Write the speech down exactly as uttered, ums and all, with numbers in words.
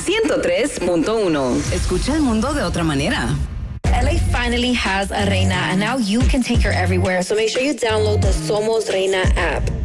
ciento tres punto uno. Escucha el mundo de otra manera. L A finally has a Reina, and now you can take her everywhere. So make sure you download the Somos Reina app.